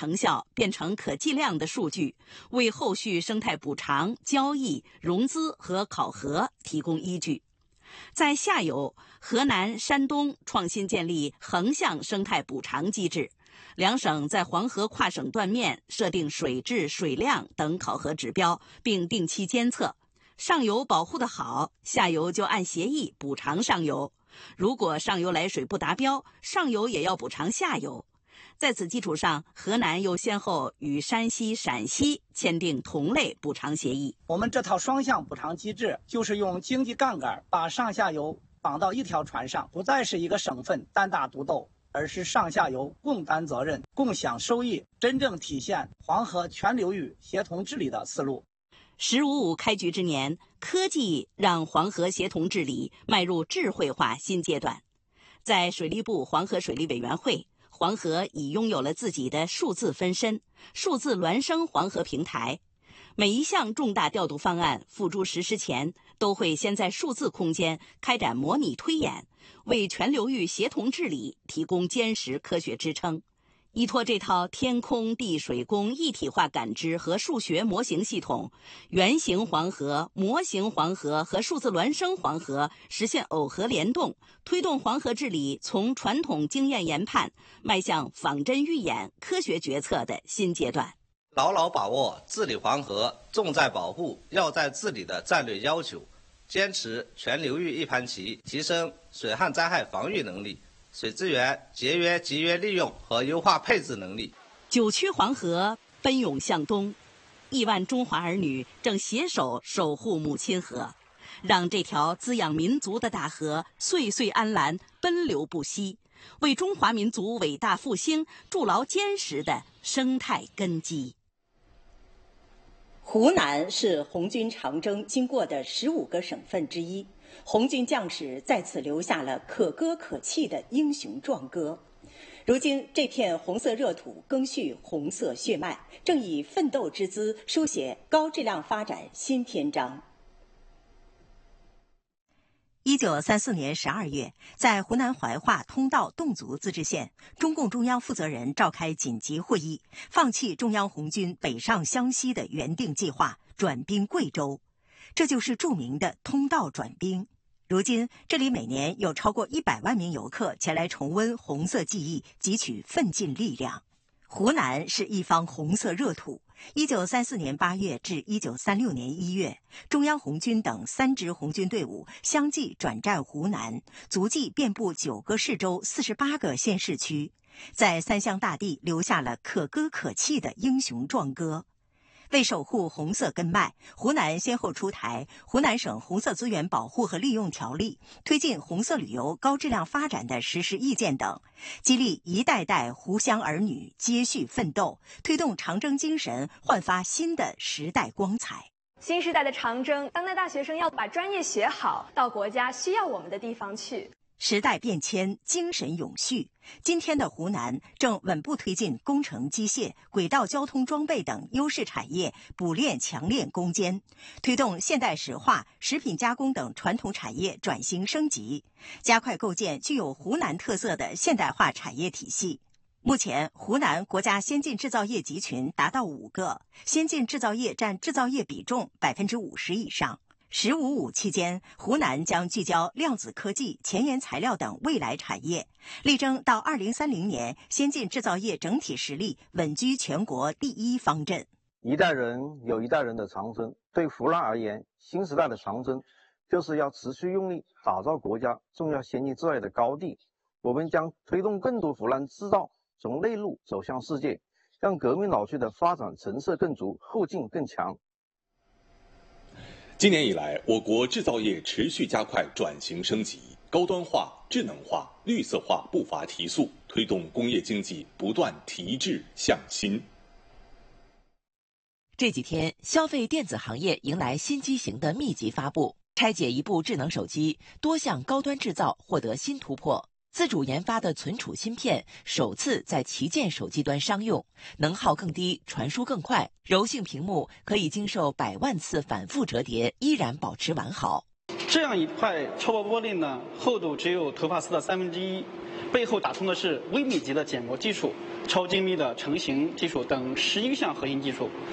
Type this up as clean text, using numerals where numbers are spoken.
成效变成可计量的数据，为后续生态补偿、交易、融资和考核提供依据。在下游，河南、山东创新建立横向生态补偿机制，两省在黄河跨省断面设定水质、水量等考核指标，并定期监测。上游保护得好，下游就按协议补偿上游。如果上游来水不达标，上游也要补偿下游。在此基础上，河南又先后与山西、陕西签订同类补偿协议。 我们这套双向补偿机制，就是用经济杠杆把上下游绑到一条船上，不再是一个省份单打独斗，而是上下游共担责任、共享收益，真正体现黄河全流域协同治理的思路。 “15+5”开局之年，科技让黄河协同治理迈入智慧化新阶段。在水利部黄河水利委员会，黄河已拥有了自己的数字分身、数字孪生黄河平台。每一项重大调度方案付诸实施前，都会先在数字空间开展模拟推演，为全流域协同治理提供坚实科学支撑。依托这套天空地水工一体化感知和数学模型系统，原型黄河、模型黄河和数字孪生黄河实现耦合联动，推动黄河治理从传统经验研判迈向仿真预演、科学决策的新阶段。 牢牢把握治理黄河重在保护、要在治理的战略要求，坚持全流域一盘棋，提升水旱灾害防御能力、水资源节约、集约利用和优化配置能力。 9曲黄河奔涌向东，亿万中华儿女正携手守护母亲河，让这条滋养民族的大河岁岁安澜，奔流不息，为中华民族伟大复兴筑牢坚实的生态根基。 湖南是红军长征经过的15个省份之一，红军将士在此留下了可歌可泣的英雄壮歌。如今，这片红色热土赓续红色血脉，正以奋斗之姿书写高质量发展新篇章。1934年12月，在湖南怀化通道侗族自治县，中共中央负责人召开紧急会议，放弃中央红军北上湘西的原定计划，转兵贵州。这就是著名的通道转兵。如今，这里每年有超过100万名游客前来重温红色记忆，汲取奋进力量。湖南是一方红色热土。1934年8月至1936年1月，中央红军等3支红军队伍相继转战湖南，足迹遍布9个市州、48个县市区，在三湘大地留下了可歌可泣的英雄壮歌。为守护红色根脉，湖南先后出台《湖南省红色资源保护和利用条例》，推进红色旅游高质量发展的实施意见等，激励一代代湖湘儿女接续奋斗，推动长征精神焕发新的时代光彩。 新时代的长征，当代大学生要把专业学好，到国家需要我们的地方去。 时代变迁，精神永续。今天的湖南正稳步推进工程机械、轨道交通装备等优势产业补炼强炼攻坚，推动现代石化、食品加工等传统产业转型升级，加快构建具有湖南特色的现代化产业体系。目前，湖南国家先进制造业集群达到5个，先进制造业占制造业比重50%以上。15+5期间，湖南将聚焦量子科技、前沿材料等未来产业，力争到2030年先进制造业整体实力稳居全国第1方阵。 一代人有一代人的长征，对湖南而言，新时代的长征就是要持续用力打造国家重要先进制造业的高地。我们将推动更多湖南制造从内陆走向世界，让革命老区的发展成色更足，后劲更强。 今年以来，我国制造业持续加快转型升级，高端化、智能化、绿色化步伐提速，推动工业经济不断提质向新。 这几天，消费电子行业迎来新机型的密集发布，拆解一部智能手机，多项高端制造获得新突破。自主研发的存储芯片首次在旗舰手机端商用，能耗更低，传输更快，柔性屏幕可以经受100万次反复折叠，依然保持完好。 这样一块超薄玻璃呢，厚度只有头发丝的1/3， 背后打通的是微米级的建模技术、超精密的成型技术等11项核心技术。